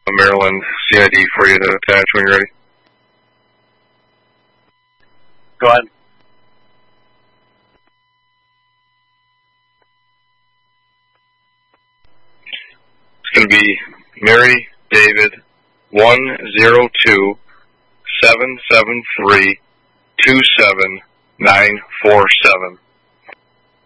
Maryland CID for you to attach when you're ready. Go ahead. It's going to be Mary David 102-773-27947.